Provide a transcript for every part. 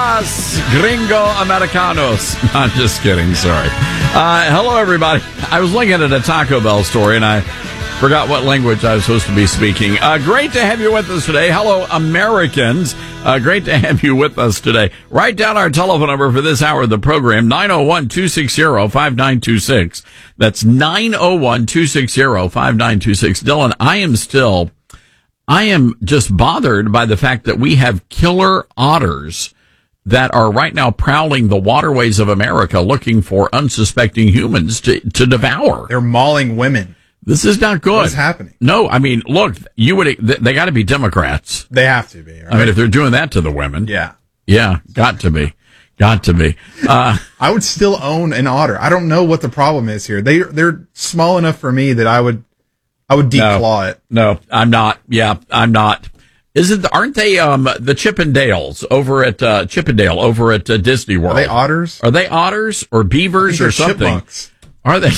Gringo Americanos. I'm just kidding. Sorry. Hello, everybody. I was looking at a Taco Bell story, and I forgot what language I was supposed to be speaking. Great to have you with us today. Hello, Americans. Great to have you with us today. Write down our telephone number for this hour of the program, 901-260-5926. That's 901-260-5926. Dylan, I am just bothered by the fact that we have killer otters that are right now prowling the waterways of America looking for unsuspecting humans to devour. They're mauling women. This is not good. What's happening? No, I mean, look, they got to be Democrats. They have to be. Right? I mean, if they're doing that to the women. Yeah. Yeah, got to be. I would still own an otter. I don't know what the problem is here. They're small enough for me that I would declaw it. No, I'm not. Yeah, I'm not. Aren't they the Chippendales over at Disney World? Are they otters? Are they otters or beavers or something? Chipmunks. Are they?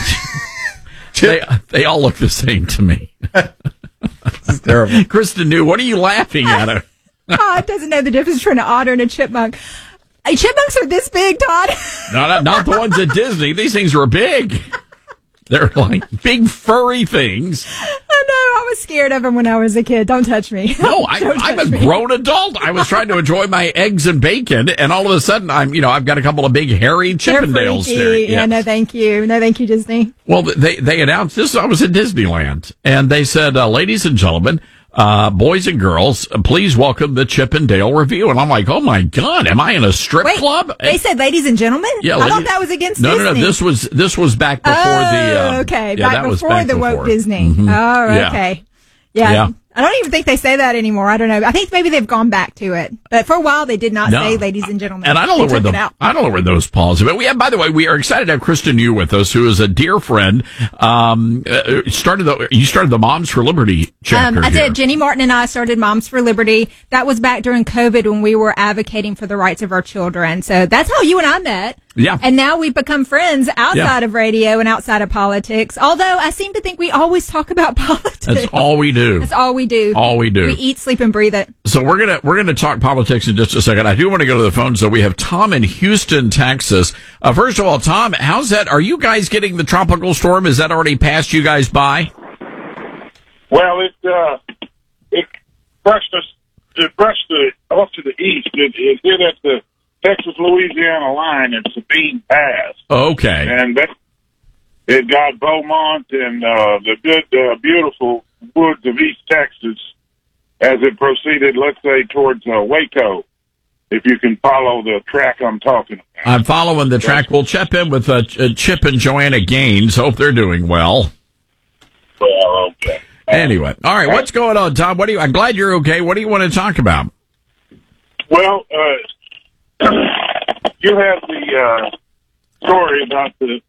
They all look the same to me. This is terrible. Kristen New, what are you laughing at? Todd doesn't know the difference between an otter and a chipmunk. Chipmunks are this big, Todd. Not the ones at Disney. These things are big. They're like big furry things. I know. I was scared of them when I was a kid. Don't touch me. No, I'm a grown adult. I was trying to enjoy my eggs and bacon, and all of a sudden, I've got a couple of big hairy Chippendales there. Yeah, no, thank you. No, thank you, Disney. Well, they announced this. I was at Disneyland, and they said, ladies and gentlemen, boys and girls, please welcome the Chippendale Review. And I'm like, oh my God, am I in a strip club? They said ladies and gentlemen? Yeah, I thought that was against Disney. No, this was back before okay, back before the woke Disney. Mm-hmm. Oh, okay. Yeah. I don't even think they say that anymore. I don't know. I think maybe they've gone back to it. But for a while, they did not say ladies and gentlemen. And I don't know where those Pauls are. But by the way, we are excited to have Kristen Yu with us, who is a dear friend. You started the Moms for Liberty chapter. I did. Jenny Martin and I started Moms for Liberty. That was back during COVID when we were advocating for the rights of our children. So that's how you and I met. Yeah. And now we've become friends outside of radio and outside of politics. Although I seem to think we always talk about politics. That's all we do. That's all we do. All we do. We eat, sleep, and breathe it. So we're gonna talk politics in just a second. I do want to go to the phone. So we have Tom in Houston, Texas. First of all, Tom, how's that? Are you guys getting the tropical storm? Is that already passed you guys by? Well, it brushed off to the east. It hit at the Texas-Louisiana line at Sabine Pass. Okay. And it got Beaumont and the good, beautiful woods of East Texas as it proceeded, let's say, towards Waco, if you can follow the track I'm talking about. I'm following the track. We'll check in with Chip and Joanna Gaines. Hope they're doing well. Well, okay. Anyway, all right, what's going on, Tom? I'm glad you're okay. What do you want to talk about? Well, you have the story about the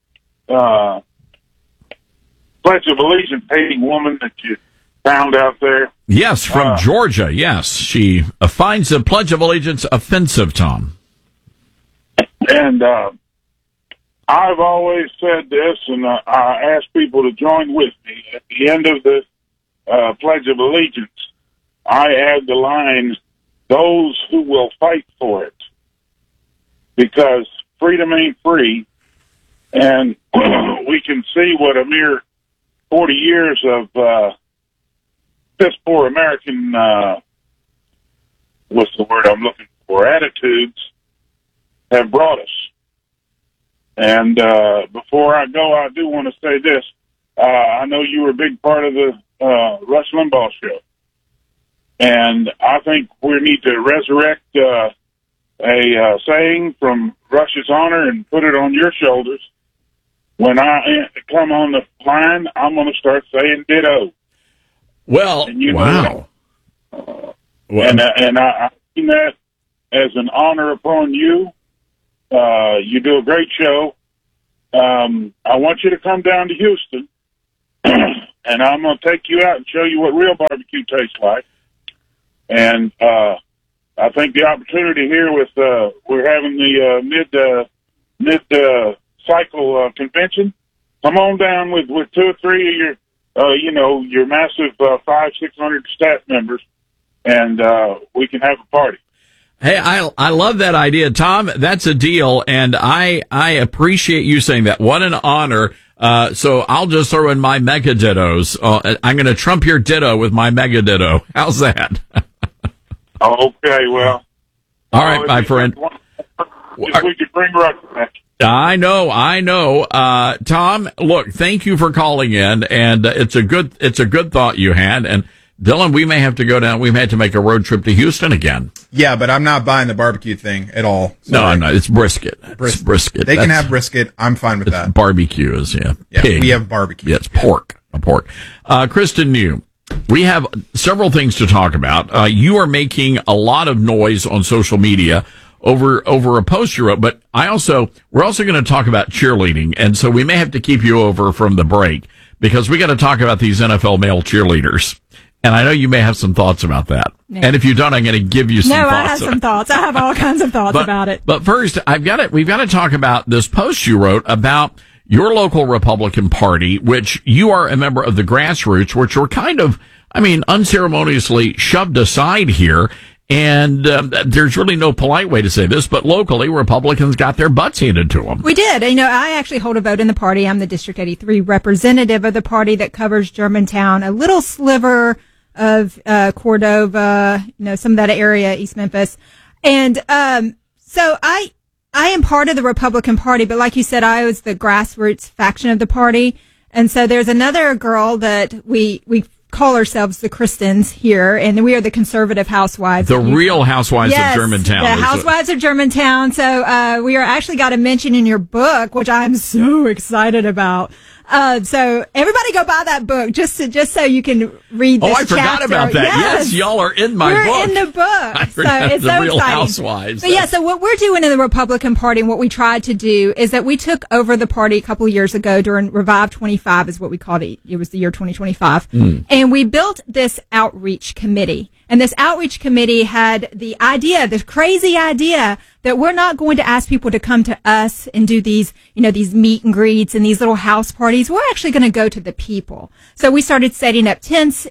Pledge of Allegiance hating woman that you found out there. Yes, from Georgia. Yes, she finds the Pledge of Allegiance offensive, Tom. And I've always said this, and I ask people to join with me. At the end of the Pledge of Allegiance, I add the line, those who will fight for it. Because freedom ain't free, and we can see what a mere 40 years of piss poor American, what's the word I'm looking for, attitudes have brought us. And before I go, I do want to say this. I know you were a big part of the Rush Limbaugh show. And I think we need to resurrect a saying from Rush's honor and put it on your shoulders. When I come on the line, I'm going to start saying ditto. Well, wow. And I mean that as an honor upon you. You do a great show. I want you to come down to Houston, and I'm going to take you out and show you what real barbecue tastes like. And I think the opportunity here with we're having the mid-cycle convention. Come on down with 2 or 3 of your massive 500-600 staff members, and we can have a party. Hey, I love that idea, Tom. That's a deal, and I appreciate you saying that. What an honor. So I'll just throw in my mega dittos. I'm going to trump your ditto with my mega ditto. How's that? Okay, well. All right, my friend. If we could bring Russ back. I know. Tom, look, thank you for calling in, and it's a good thought you had. And Dylan, we may have to go down. We may have to make a road trip to Houston again. Yeah, but I'm not buying the barbecue thing at all. Sorry. No, I'm not. It's brisket. It's brisket. They can have brisket. I'm fine with that. Barbecue is, pig. We have barbecue. Yeah, it's pork. Kristen New, we have several things to talk about. You are making a lot of noise on social media over a post you wrote, but we're also going to talk about cheerleading, and so we may have to keep you over from the break because we got to talk about these NFL male cheerleaders. And I know you may have some thoughts about that. Yeah. And if you don't, I'm going to give you some thoughts. No, I have some thoughts. I have all kinds of thoughts about it. But first, we've got to talk about this post you wrote about your local Republican Party, which you are a member of the grassroots, which were kind of, unceremoniously shoved aside here. And there's really no polite way to say this, but locally, Republicans got their butts handed to them. We did. I actually hold a vote in the party. I'm the District 83 representative of the party that covers Germantown, a little sliver of Cordova, some of that area, East Memphis. And so I am part of the Republican Party, but like you said, I was the grassroots faction of the party. And so there's another girl that we call ourselves the Kristens here, and we are the conservative housewives. The real housewives of Germantown. The housewives of Germantown. So we are actually got a mention in your book, which I'm so excited about. So everybody go buy that book just so you can read this chapter. Forgot about that. Yes, y'all are in my book. We're in the book. I forgot so it's the so Real exciting. Housewives. But so what we're doing in the Republican Party and what we tried to do is that we took over the party a couple of years ago during Revive 25 is what we called it. It was the year 2025. And we built this outreach committee. And this outreach committee had the crazy idea that we're not going to ask people to come to us and do these, these meet and greets and these little house parties. We're actually going to go to the people. So we started setting up tents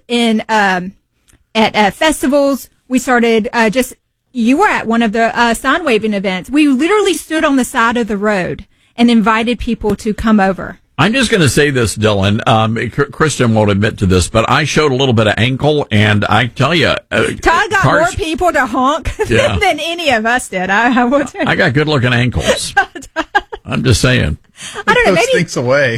at festivals. We started you were at one of the sign waving events. We literally stood on the side of the road and invited people to come over. I'm just going to say this, Dylan. Kristen won't admit to this, but I showed a little bit of ankle, and I tell you, Todd got more people to honk than any of us did. I will tell you. I got good-looking ankles. I'm just saying. I don't know. Maybe stinks away.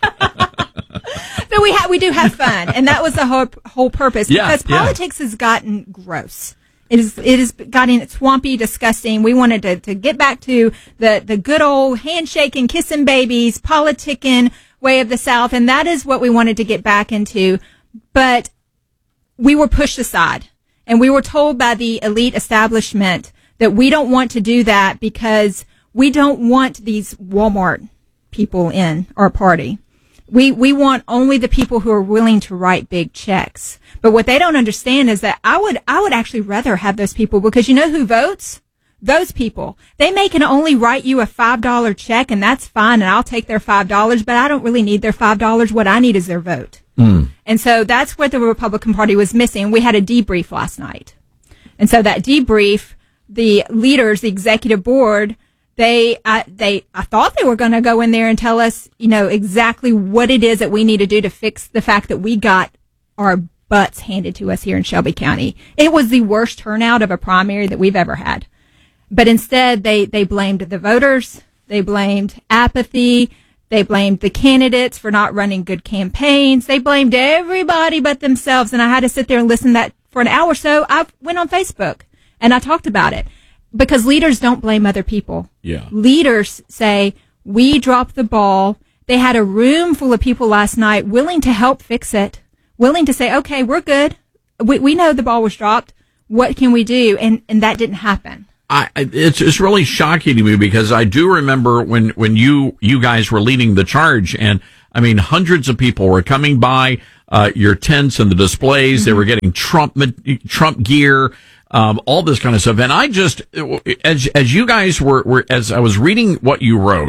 But we do have fun, and that was the whole purpose. Because politics has gotten gross. It has gotten swampy, disgusting. We wanted to get back to the good old handshaking, kissing babies, politicking way of the South, and that is what we wanted to get back into. But we were pushed aside, and we were told by the elite establishment that we don't want to do that because we don't want these Walmart people in our party. We want only the people who are willing to write big checks. But what they don't understand is that I would actually rather have those people, because you know who votes? Those people. They can only write you a $5 check, and that's fine, and I'll take their $5, but I don't really need their $5. What I need is their vote. And so that's what the Republican Party was missing. We had a debrief last night. And so that debrief, the leaders, the executive board, I thought they were going to go in there and tell us, exactly what it is that we need to do to fix the fact that we got our butts handed to us here in Shelby County. It was the worst turnout of a primary that we've ever had. But instead, they blamed the voters. They blamed apathy. They blamed the candidates for not running good campaigns. They blamed everybody but themselves. And I had to sit there and listen to that for an hour or so. I went on Facebook and I talked about it. Because leaders don't blame other people. Yeah. Leaders say, we dropped the ball. They had a room full of people last night willing to help fix it, willing to say, okay, we're good. We know the ball was dropped. What can we do? And that didn't happen. It's really shocking to me, because I do remember when you guys were leading the charge, and hundreds of people were coming by your tents and the displays. Mm-hmm. They were getting Trump gear. All this kind of stuff. And I just, as you guys were, as I was reading what you wrote,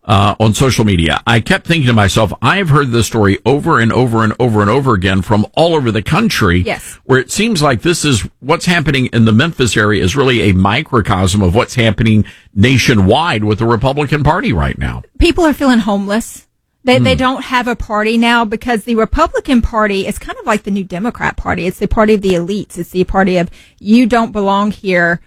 on social media, I kept thinking to myself, I've heard this story over and over and over and over again from all over the country. Yes. Where it seems like this is what's happening in the Memphis area is really a microcosm of what's happening nationwide with the Republican Party right now. People are feeling homeless. They don't have a party now because the Republican Party is kind of like the new Democrat Party. It's the party of the elites. It's the party of you don't belong here.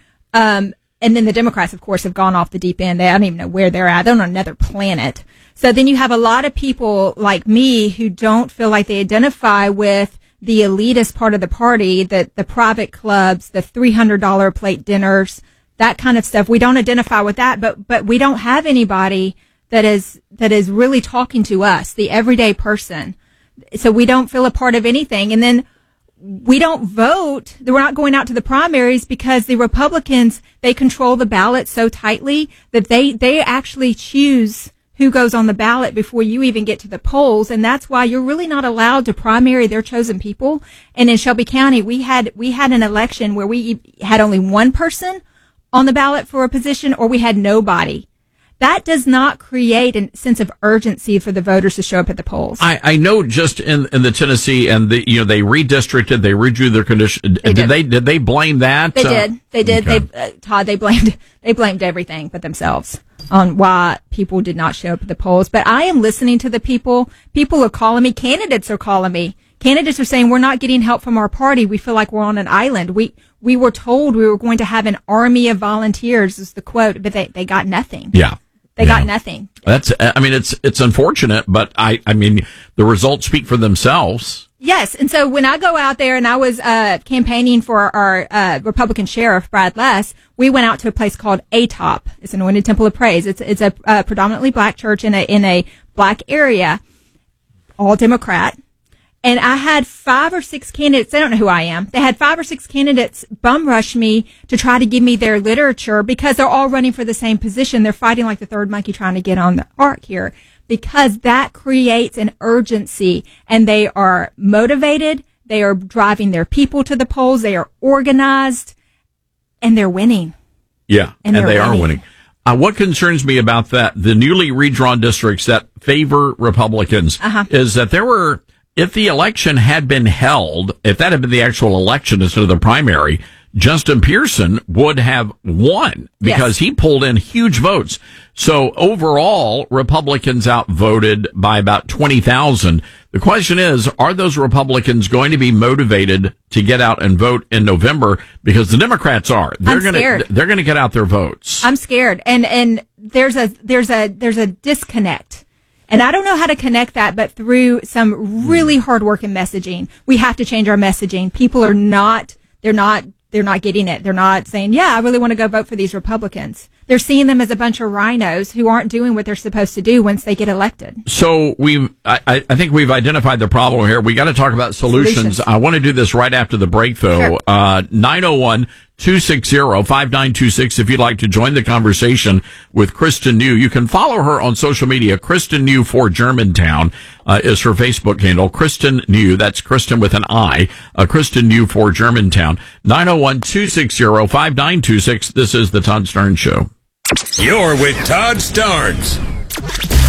And then the Democrats, of course, have gone off the deep end. I don't even know where they're at. They're on another planet. So then you have a lot of people like me who don't feel like they identify with the elitist part of the party, the private clubs, the $300 plate dinners, that kind of stuff. We don't identify with that, but we don't have anybody that is really talking to us, the everyday person. So we don't feel a part of anything. And then we don't vote. We're not going out to the primaries because the Republicans, they control the ballot so tightly that they actually choose who goes on the ballot before you even get to the polls. And that's why you're really not allowed to primary their chosen people. And in Shelby County, we had an election where we had only one person on the ballot for a position, or we had nobody. That does not create a sense of urgency for the voters to show up at the polls. I know just in the Tennessee and they redistricted, they redrew their condition. Did they blame that? They did. Okay. Todd, they blamed everything but themselves on why people did not show up at the polls. But I am listening to the people. People are calling me. Candidates are calling me. Candidates are saying we're not getting help from our party. We feel like we're on an island. We were told we were going to have an army of volunteers is the quote, but they got nothing. Yeah. They got nothing. It's unfortunate, but I mean, the results speak for themselves. Yes. And so when I go out there, and I was campaigning for our Republican sheriff, Brad Less, we went out to a place called ATOP. It's Anointed Temple of Praise. It's a predominantly black church in a black area, all Democrat. And I had 5 or 6 candidates. They don't know who I am. They had 5 or 6 candidates bum rush me to try to give me their literature because they're all running for the same position. They're fighting like the third monkey trying to get on the ark here, because that creates an urgency, and they are motivated. They are driving their people to the polls. They are organized, and they're winning. Yeah. And they are winning. What concerns me about that, the newly redrawn districts that favor Republicans, is that there were, if the election had been held, if that had been the actual election instead of the primary, Justin Pearson would have won because he pulled in huge votes. So overall, Republicans outvoted by about 20,000. The question is, are those Republicans going to be motivated to get out and vote in November? Because the Democrats are. They're going to get out their votes. I'm scared. And there's a disconnect. And I don't know how to connect that, but through some really hard-working messaging. We have to change our messaging. People are they're not getting it. They're not saying, yeah, I really want to go vote for these Republicans. They're seeing them as a bunch of rhinos who aren't doing what they're supposed to do once they get elected. So I think we've identified the problem here. We got to talk about solutions. I want to do this right after the break, though. Sure. 901-260-5926 if you'd like to join the conversation with Kristen New. You can follow her on social media. Kristen New for Germantown is her Facebook handle. Kristen New, that's Kristen with an I. Kristen New for Germantown. 901-260-5926. This is the Todd Starnes Show. You're with Todd Starnes.